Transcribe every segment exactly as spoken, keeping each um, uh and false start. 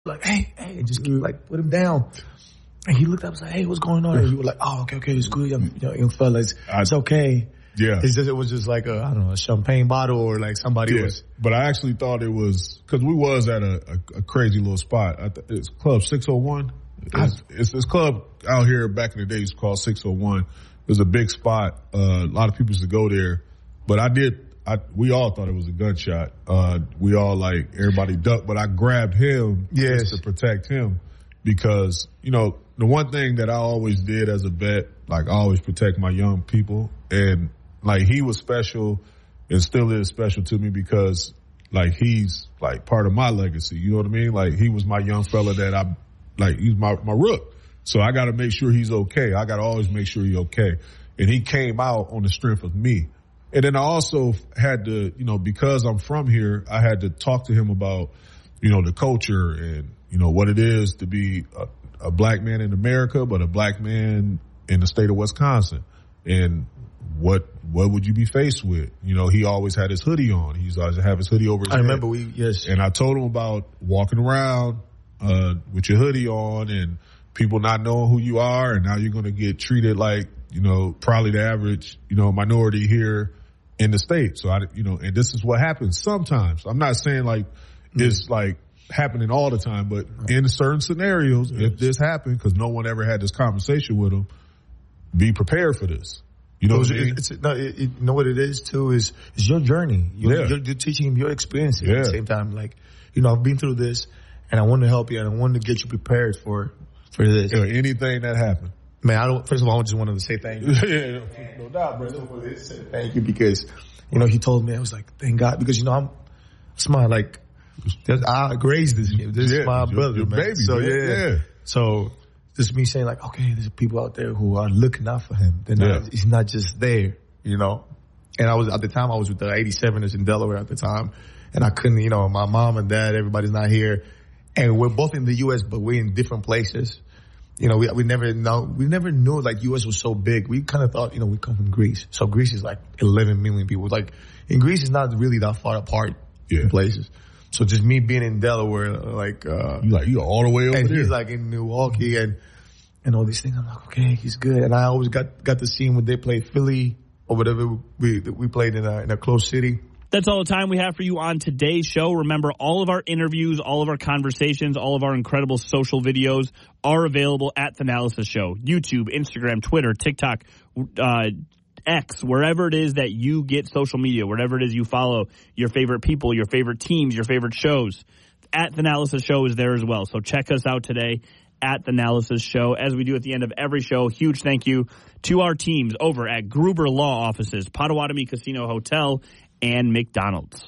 like, hey, hey, and just keep, like, put him down. And he looked up and said, hey, what's going on? And you were like, oh, okay, okay, it's good, young, young fella. It's, it's okay. Yeah. It's just, it was just like a, I don't know, a champagne bottle or like somebody yeah. was. But I actually thought it was, because we was at a, a, a crazy little spot. I th- it's Club six oh one. It's, it's this club out here back in the day. It's called six oh one. It was a big spot. Uh, a lot of people used to go there. But I did, I, we all thought it was a gunshot. Uh, we all like, everybody ducked. But I grabbed him yes. just to protect him because, you know, the one thing that I always did as a vet, like I always protect my young people. And like he was special and still is special to me because like he's like part of my legacy. You know what I mean? Like he was my young fella that I, like he's my, my rook. So I got to make sure he's okay. I got to always make sure he's okay. And he came out on the strength of me. And then I also had to, you know, because I'm from here, I had to talk to him about, you know, the culture and, you know, what it is to be a, a black man in America, but a black man in the state of Wisconsin. And what, what would you be faced with? You know, he always had his hoodie on. He's always have his hoodie over his I head. remember we, yes. And I told him about walking around, uh, with your hoodie on and people not knowing who you are. And now you're going to get treated like, you know, probably the average, you know, minority here in the state. So I, you know, and this is what happens sometimes. I'm not saying like mm-hmm. it's like happening all the time, but right. in certain scenarios, yes. if this happened, because no one ever had this conversation with him, be prepared for this. You know, it, what I mean? it's, no, it, it, you know what it is too is is your journey. You're, yeah. you're, you're teaching him your experiences yeah. at the same time. Like, you know, I've been through this, and I want to help you, and I want to get you prepared for for this. Yeah, anything that happened. Man, I don't. First of all, I just wanted to say thank you. yeah, no, no doubt, brother. Thank you because, you know, he told me, I was like, thank God, because you know I'm, it's my like, I grazed this. This yeah, is my your, brother, your man. baby. So man. yeah. yeah, so just me saying like, okay, there's people out there who are looking out for him. They're not. Yeah. He's not just there, you know. And I was at the time I was with the eighty-seveners in Delaware at the time, and I couldn't, you know, my mom and dad, everybody's not here, and we're both in the U S, but we're in different places. You know, we we never know we never knew like U S was so big. We kind of thought, you know, we come from Greece, so Greece is like eleven million people. Like, in Greece is not really that far apart yeah. in places. So just me being in Delaware, like, uh, you like you all the way over and there. he's like in Milwaukee and and all these things. I'm like, okay, he's good. And I always got got to see him when they played Philly or whatever we we played in a in a close city. That's all the time we have for you on today's show. Remember, all of our interviews, all of our conversations, all of our incredible social videos are available at Thanalysis Show. YouTube, Instagram, Twitter, TikTok, uh, X, wherever it is that you get social media, wherever it is you follow your favorite people, your favorite teams, your favorite shows. At Thanalysis Show is there as well. So check us out today at Thanalysis Show. As we do at the end of every show, huge thank you to our teams over at Gruber Law Offices, Potawatomi Casino Hotel, and McDonald's.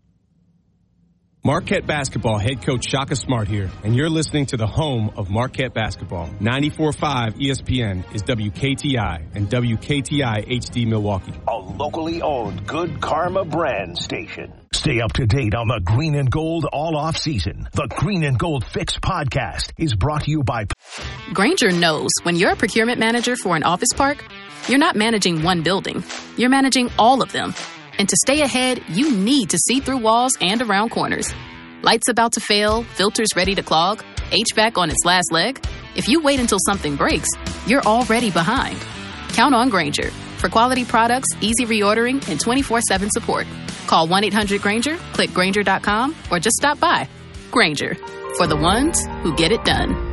Marquette Basketball head coach Shaka Smart here, and you're listening to the home of Marquette Basketball. ninety-four point five E S P N is W K T I and W K T I H D Milwaukee. A locally owned Good Karma brand station. Stay up to date on the Green and Gold all off season. The Green and Gold Fix podcast is brought to you by Grainger knows when you're a procurement manager for an office park, you're not managing one building. You're managing all of them. And to stay ahead, you need to see through walls and around corners. Lights about to fail, filters ready to clog, H V A C on its last leg. If you wait until something breaks, you're already behind. Count on Grainger for quality products, easy reordering, and twenty-four seven support. Call one eight hundred Grainger, click Grainger dot com, or just stop by. Grainger, for the ones who get it done.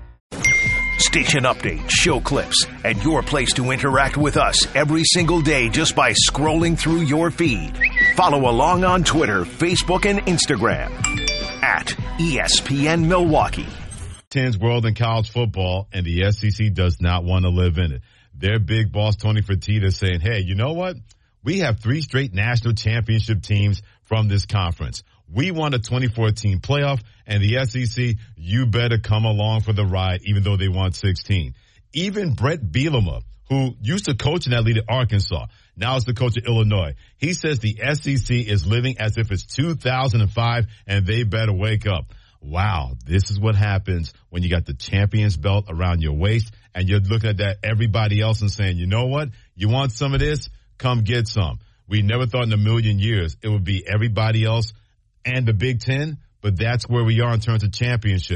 Station updates, show clips, and your place to interact with us every single day just by scrolling through your feed. Follow along on Twitter, Facebook, and Instagram at E S P N Milwaukee. Ten's world in college football, and the S E C does not want to live in it. Their big boss, Tony Fertitta, is saying, hey, you know what? We have three straight national championship teams from this conference. We won a twenty-four team playoff, and the S E C, you better come along for the ride, even though they won sixteen. Even Brett Bielema, who used to coach in that league at Arkansas, now is the coach at Illinois. He says the S E C is living as if it's two thousand five, and they better wake up. Wow, this is what happens when you got the champion's belt around your waist, and you're looking at that everybody else and saying, you know what? You want some of this? Come get some. We never thought in a million years it would be everybody else and the Big Ten, but that's where we are in terms of championship.